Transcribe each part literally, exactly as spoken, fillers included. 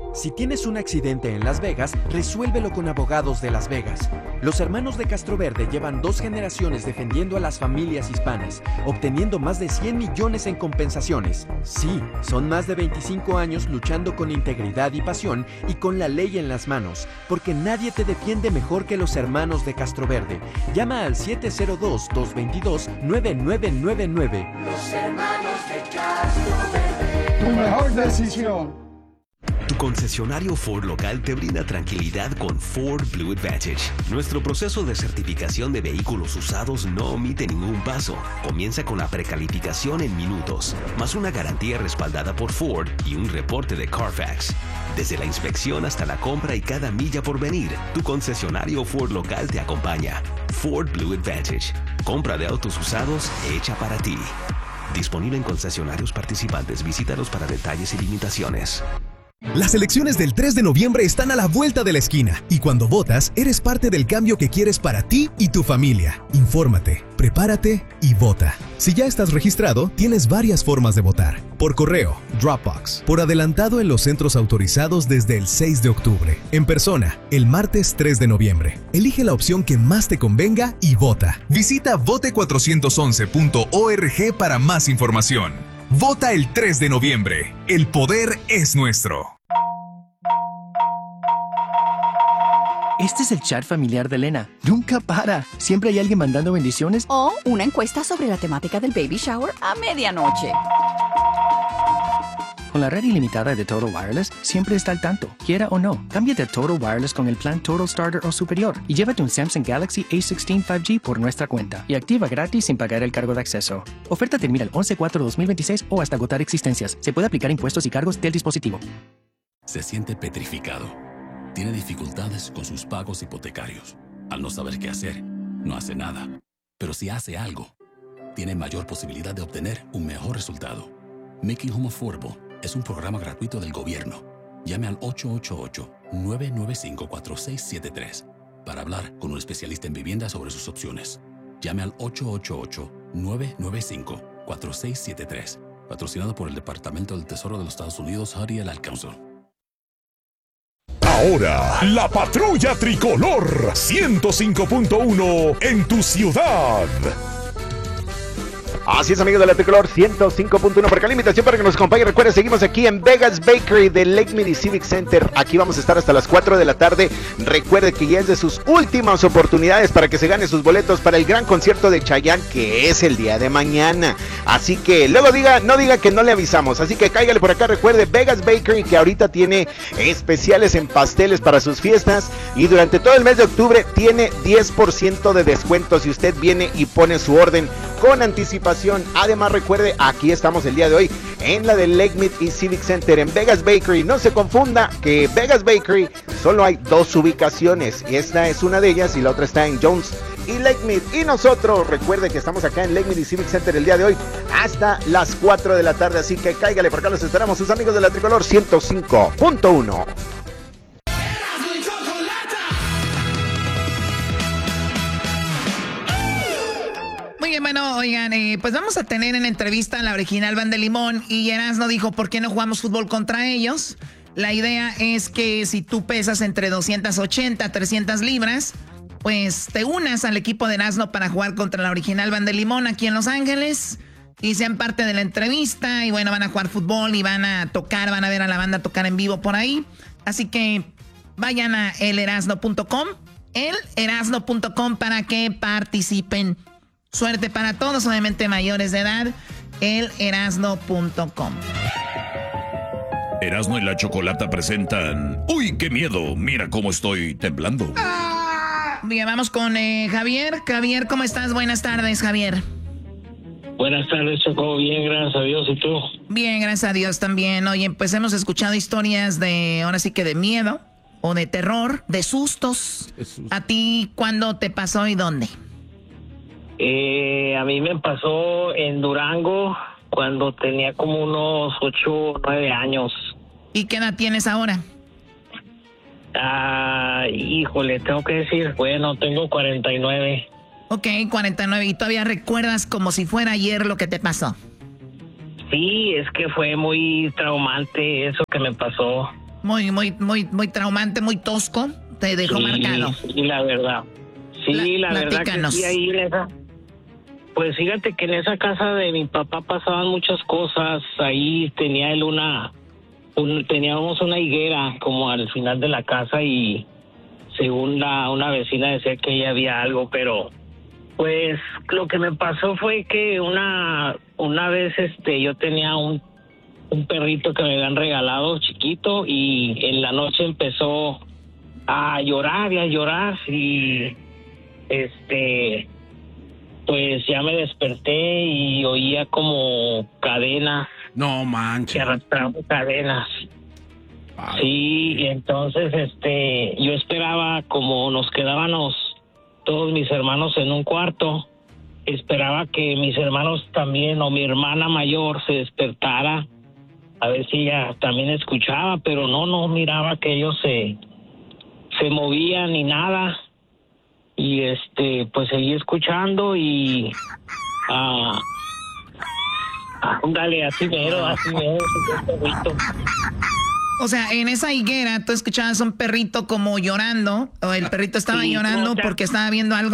Si tienes un accidente en Las Vegas, resuélvelo con Abogados de Las Vegas. Los hermanos de Castroverde llevan dos generaciones defendiendo a las familias hispanas, obteniendo más de cien millones en compensaciones. Sí, son más de veinticinco años luchando con integridad y pasión y con la ley en las manos, porque nadie te defiende mejor que los hermanos de Castroverde. Llama al siete cero dos, dos dos dos, nueve nueve nueve nueve. Los hermanos de Castroverde. Tu mejor decisión. Tu concesionario Ford local te brinda tranquilidad con Ford Blue Advantage. Nuestro proceso de certificación de vehículos usados no omite ningún paso. Comienza con la precalificación en minutos, más una garantía respaldada por Ford y un reporte de Carfax. Desde la inspección hasta la compra y cada milla por venir, tu concesionario Ford local te acompaña. Ford Blue Advantage. Compra de autos usados hecha para ti. Disponible en concesionarios participantes. Visítalos para detalles y limitaciones. Las elecciones del tres de noviembre están a la vuelta de la esquina y cuando votas, eres parte del cambio que quieres para ti y tu familia. Infórmate, prepárate y vota. Si ya estás registrado, tienes varias formas de votar. Por correo, Dropbox, por adelantado en los centros autorizados desde el seis de octubre. En persona, el martes tres de noviembre. Elige la opción que más te convenga y vota. Visita vote cuatrocientos once punto org para más información. Vota el tres de noviembre. El poder es nuestro. Este es el chat familiar de Elena. Nunca para. Siempre hay alguien mandando bendiciones. O una encuesta sobre la temática del baby shower a medianoche. Con la red ilimitada de Total Wireless, siempre está al tanto. Quiera o no, cámbiate a Total Wireless con el plan Total Starter o superior y llévate un Samsung Galaxy A dieciséis cinco G por nuestra cuenta y activa gratis sin pagar el cargo de acceso. Oferta termina el once cuatro dos mil veintiséis o hasta agotar existencias. Se puede aplicar impuestos y cargos del dispositivo. Se siente petrificado. Tiene dificultades con sus pagos hipotecarios. Al no saber qué hacer, no hace nada. Pero si hace algo, tiene mayor posibilidad de obtener un mejor resultado. Making Home Affordable es un programa gratuito del gobierno. Llame al ocho ocho ocho, nueve nueve cinco, cuatro seis siete tres para hablar con un especialista en vivienda sobre sus opciones. Llame al ocho ocho ocho, nueve nueve cinco, cuatro seis siete tres. Patrocinado por el Departamento del Tesoro de los Estados Unidos, Hardy Ad Council. Ahora, la Patrulla Tricolor ciento cinco punto uno en tu ciudad. Así es, amigos de la Tricolor ciento cinco punto uno. Por acá la invitación para que nos acompañe. Recuerden, seguimos aquí en Vegas Bakery de Lake Mead Civic Center. Aquí vamos a estar hasta las cuatro de la tarde. Recuerde que ya es de sus últimas oportunidades para que se gane sus boletos para el gran concierto de Chayanne, que es el día de mañana. Así que luego diga, no diga que no le avisamos. Así que cáigale por acá. Recuerde, Vegas Bakery, que ahorita tiene especiales en pasteles para sus fiestas. Y durante todo el mes de octubre tiene diez por ciento de descuento si usted viene y pone su orden con anticipación. Además, recuerde, aquí estamos el día de hoy en la de Lake Mead y Civic Center en Vegas Bakery. No se confunda que Vegas Bakery solo hay dos ubicaciones. Esta es una de ellas y la otra está en Jones y Lake Mead. Y nosotros, recuerde que estamos acá en Lake Mead y Civic Center el día de hoy hasta las cuatro de la tarde. Así que cáigale, por acá los esperamos, sus amigos de la Tricolor ciento cinco punto uno. Muy bien, bueno, oigan, eh, pues vamos a tener en entrevista a la original Banda de Limón y Erasmo dijo, ¿por qué no jugamos fútbol contra ellos? La idea es que si tú pesas entre doscientas ochenta a trescientas libras, pues te unas al equipo de Erasmo para jugar contra la original Banda de Limón aquí en Los Ángeles y sean parte de la entrevista y bueno, van a jugar fútbol y van a tocar, van a ver a la banda tocar en vivo por ahí. Así que vayan a el erasno punto com, el erasno punto com para que participen. Suerte para todos, obviamente mayores de edad, el erasno punto com. Erasmo y la Chocolata presentan... ¡Uy, qué miedo! Mira cómo estoy temblando. Bien, vamos con eh, Javier. Javier, ¿cómo estás? Buenas tardes, Javier. Buenas tardes, Choco. Bien, gracias a Dios. ¿Y tú? Bien, gracias a Dios también. Oye, pues hemos escuchado historias de, ahora sí que de miedo, o de terror, de sustos. ¿A ti cuándo te pasó y dónde? Eh, a mí me pasó en Durango cuando tenía como unos ocho o nueve años. ¿Y qué edad tienes ahora? Ah, híjole, tengo que decir, bueno, tengo cuarenta y nueve. Ok, cuarenta y nueve. ¿Y todavía recuerdas como si fuera ayer lo que te pasó? Sí, es que fue muy traumante eso que me pasó. Muy, muy, muy, muy traumante, muy tosco. Te dejó sí, marcado. Sí, la verdad. Sí, la, la verdad que sí, ahí en esa... Pues fíjate que en esa casa de mi papá pasaban muchas cosas. Ahí tenía él una... Un, teníamos una higuera como al final de la casa y según la, una vecina decía que ahí había algo, pero pues lo que me pasó fue que una, una vez este yo tenía un, un perrito que me habían regalado chiquito y en la noche empezó a llorar y a llorar y este pues ya me desperté y oía como cadenas. No manches. Que arrastraban cadenas. Ay. Sí, y entonces este yo esperaba, como nos quedábamos todos mis hermanos en un cuarto, esperaba que mis hermanos también o mi hermana mayor se despertara a ver si ella también escuchaba, pero no, no miraba que ellos se se movían ni nada. Y este pues seguí escuchando y ah ándale, así mero, así mero, perrito. O sea, en esa higuera tú escuchabas un perrito como llorando, o el perrito estaba sí, llorando o sea, porque estaba viendo algo.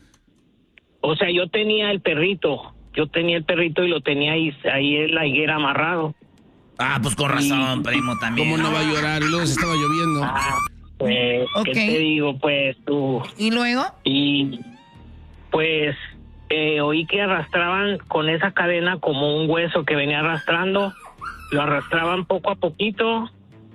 O sea, yo tenía el perrito, yo tenía el perrito y lo tenía ahí, ahí en la higuera amarrado. Ah, pues con razón, y, primo, también. ¿Cómo no va a llorar? Y luego se estaba lloviendo. Ah, pues, okay. ¿Qué te digo, pues, tú? ¿Y luego? Y, pues... Eh, oí que arrastraban con esa cadena como un hueso que venía arrastrando, lo arrastraban poco a poquito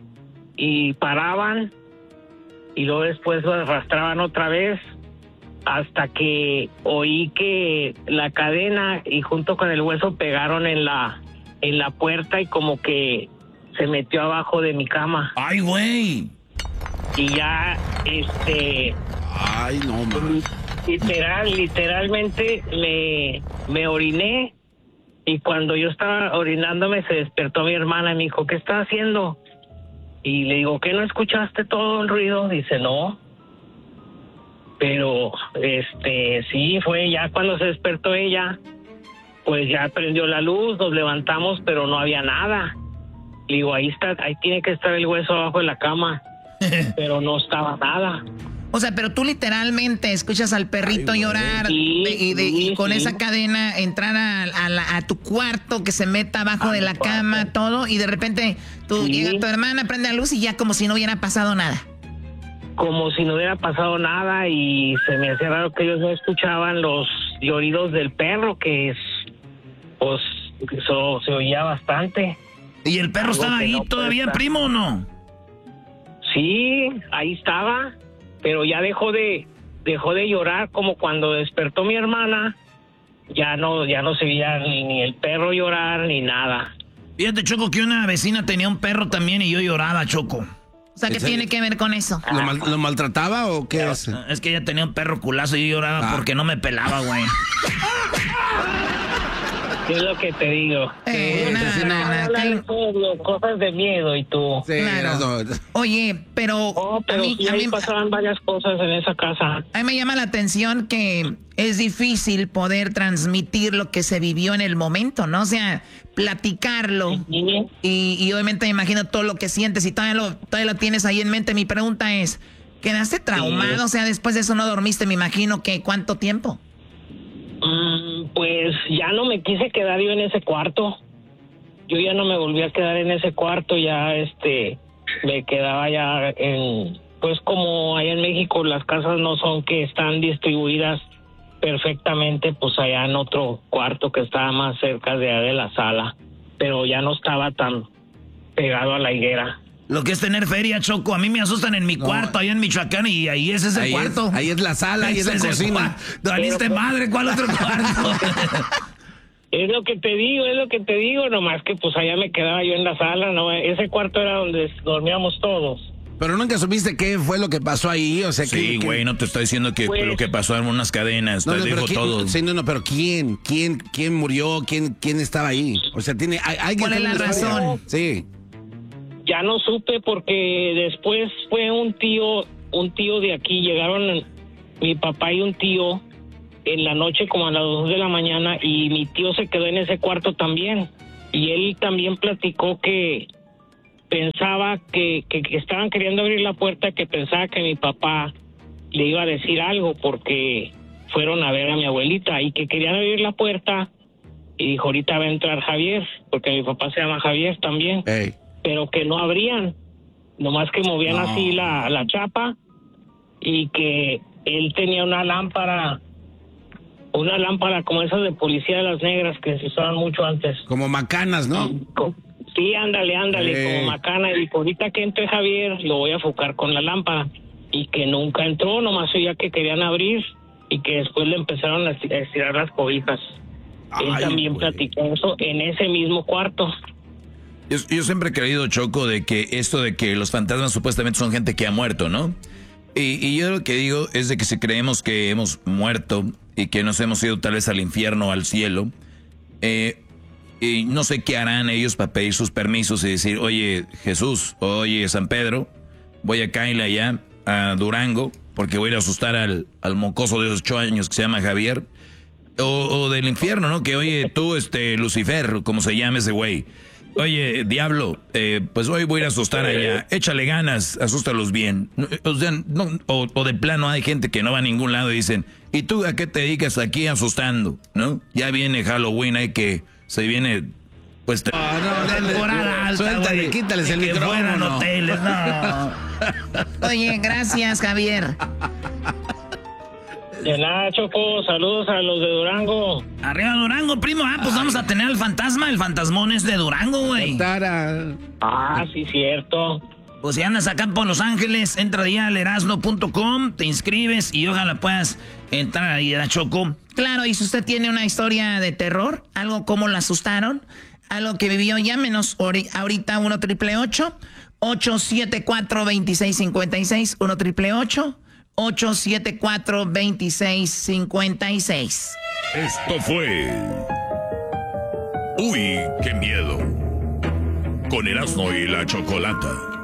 y paraban y luego después lo arrastraban otra vez hasta que oí que la cadena y junto con el hueso pegaron en la en la puerta y como que se metió abajo de mi cama. ¡Ay, güey! Y ya, este... ¡Ay, no, man! Literal, literalmente me, me oriné y cuando yo estaba orinándome se despertó mi hermana y me dijo, ¿qué estás haciendo? Y le digo, ¿qué no escuchaste todo el ruido? Dice, no. Pero, este, sí, fue ya cuando se despertó ella, pues ya prendió la luz, nos levantamos, pero no había nada. Le digo, ahí está, ahí tiene que estar el hueso abajo de la cama, pero no estaba nada. O sea, pero tú literalmente escuchas al perrito Ay, llorar sí, de, y, de, sí, y con sí. esa cadena entrar a, a, la, a tu cuarto, que se meta abajo a de la cama, cuarto. Todo, y de repente tú sí. llega tu hermana, prende la luz y ya como si no hubiera pasado nada. Como si no hubiera pasado nada y se me hacía raro que ellos no escuchaban los lloridos del perro, que es, pues, eso se oía bastante. ¿Y el perro Algo estaba ahí no todavía, primo, o no? Sí, ahí estaba. Pero ya dejó de dejó de llorar como cuando despertó mi hermana, ya no ya no se veía ni, ni el perro llorar ni nada. Fíjate, Choco, que una vecina tenía un perro también y yo lloraba, Choco. O sea, ¿qué tiene que ver con eso? ¿Lo, mal, ¿lo maltrataba o qué es? Es que ella tenía un perro culazo y yo lloraba ah. porque no me pelaba, güey. ¿Qué es lo que te digo? Eh, nada, nada, nada. Cosas de miedo y tú. Sí, claro. No. Oye, pero... Oh, pero a mí, sí, a mí pasaban varias cosas en esa casa. A mí me llama la atención que es difícil poder transmitir lo que se vivió en el momento, ¿no? O sea, platicarlo. Sí. Y, y obviamente me imagino todo lo que sientes y todavía lo, todavía lo tienes ahí en mente. Mi pregunta es, ¿quedaste traumado? Sí. O sea, después de eso no dormiste, me imagino que ¿cuánto tiempo? Mm, pues ya no me quise quedar yo en ese cuarto. Yo ya no me volví a quedar en ese cuarto, ya este me quedaba ya en, pues como allá en México las casas no son que están distribuidas perfectamente, pues allá en otro cuarto que estaba más cerca de, de la sala, pero ya no estaba tan pegado a la higuera. Lo que es tener feria, Choco. A mí me asustan en mi no. cuarto, allá en Michoacán, y ahí es ese ahí cuarto. Es, ahí es la sala, ahí es la cocina. Doniste madre, ¿cuál otro cuarto? Es lo que te digo, es lo que te digo, nomás que pues allá me quedaba yo en la sala, no, ese cuarto era donde dormíamos todos. Pero nunca supiste qué fue lo que pasó ahí, o sea, sí, güey, no te estoy diciendo que pues, lo que pasó en unas cadenas, no, te no, digo quién, todo. Sí, no, no, pero quién, quién, quién murió, quién, quién estaba ahí, o sea, tiene, hay, hay ¿cuál es la razón? Sí. Ya no supe porque después fue un tío, un tío de aquí, llegaron mi papá y un tío en la noche como a las dos de la mañana y mi tío se quedó en ese cuarto también y él también platicó que pensaba que, que, que estaban queriendo abrir la puerta, que pensaba que mi papá le iba a decir algo porque fueron a ver a mi abuelita y que querían abrir la puerta y dijo, ahorita va a entrar Javier, porque mi papá se llama Javier también, hey. Pero que no abrían, nomás que movían no. así la, la chapa y que él tenía una lámpara, una lámpara como esas de policía de las negras que se usaban mucho antes. Como macanas, ¿no? Sí, ándale, ándale, hey. Como macana. Y ahorita que entre Javier, lo voy a enfocar con la lámpara. Y que nunca entró, nomás oía que querían abrir y que después le empezaron a estirar las cobijas. Ay, él también güey. platicó eso en ese mismo cuarto. Yo, yo siempre he creído, Choco, de que esto de que los fantasmas supuestamente son gente que ha muerto, ¿no? Y, y yo lo que digo es de que si creemos que hemos muerto y que nos hemos ido tal vez al infierno o al cielo, eh, y no sé qué harán ellos para pedir sus permisos y decir, oye, Jesús, oye, San Pedro, voy a caerle allá a Durango porque voy a ir a asustar al, al mocoso de ocho años que se llama Javier. O, o del infierno, ¿no? Que oye, tú, este, Lucifer, como se llama ese güey. Oye, diablo, eh, pues hoy voy a ir a asustar allá. Échale ganas, asústalos bien. O sea, no, o, o de plano hay gente que no va a ningún lado y dicen, ¿y tú a qué te dedicas aquí asustando? ¿No? Ya viene Halloween, hay que, se viene, pues... Te... Oh, no, temporada alta, suéltale, güey. Quítales el micrófono. Hoteles, no. Oye, gracias, Javier. De nada, Choco, saludos a los de Durango. Arriba Durango, primo. Ah, pues Ay. vamos a tener al fantasma. El fantasmón es de Durango, güey. Ah, sí, cierto. Pues si andas acá por Los Ángeles, entra ahí al erasno punto com, te inscribes y ojalá puedas entrar ahí a Choco. Claro, y si usted tiene una historia de terror, algo como lo asustaron, algo que vivió, llámenos ahorita uno triple ocho, ocho siete cuatro, dos seis cinco seis, uno triple ocho, ocho siete cuatro, dos seis cinco seis. Esto fue... Uy, qué miedo. Con Erasmo y la Chocolata.